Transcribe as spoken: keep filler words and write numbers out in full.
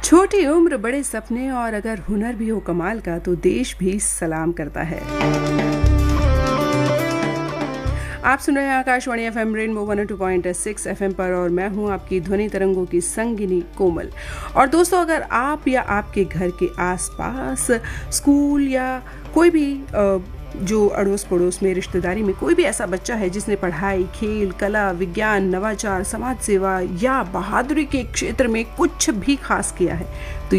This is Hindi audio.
छोटी उम्र बड़े सपने और अगर हुनर भी हो कमाल का तो देश भी सलाम करता है। आप सुन रहे हैं Akashvani F M rainbow one two point six F M पर और मैं हूं आपकी ध्वनि तरंगों की संगिनी कोमल। और दोस्तों, अगर आप या आपके घर के आसपास स्कूल या कोई भी जो अड़ोस पड़ोस में रिश्तेदारी में कोई भी ऐसा बच्चा है जिसने पढ़ाई, खेल, कला, विज्ञान, नवाचार, समाज सेवा या बहादुरी के क्षेत्र में कुछ भी खास किया है तो